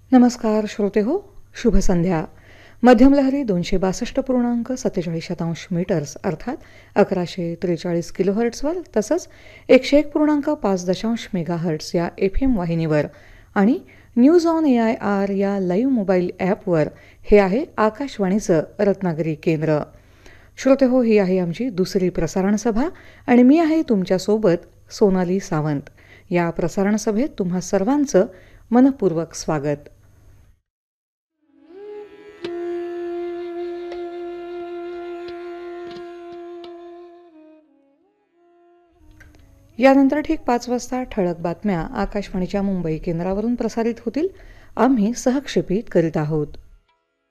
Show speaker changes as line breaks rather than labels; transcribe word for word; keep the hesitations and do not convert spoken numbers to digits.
नमस्कार श्रोते हो, शुभ संध्या. मध्यम लहरी दोनशे बासष्ट पूर्णांक सत्तेचाळीस शतांश मीटर्स अर्थात अकराशे त्रेचाळीस किलोहर्ट्सवर तसंच एकशे एक पूर्णांक पाच दशांश मेगाहर्ट्स या एफ एम वाहिनीवर आणि news on A I R या लाईव्ह मोबाईल ॲपवर हे आहे आकाशवाणीचं रत्नागिरी केंद्र. श्रोते हो, ही आहे आमची दुसरी प्रसारण सभा आणि मी आहे तुमच्यासोबत सोनाली सावंत. या प्रसारण सभेत तुम्हा सर्वांचं मनपूर्वक स्वागत. यानंतर ठीक पाच वाजता ठळक बातम्या आकाशवाणीच्या मुंबई केंद्रावरून प्रसारित होतील. आम्ही सहक्षेपित करीत आहोत.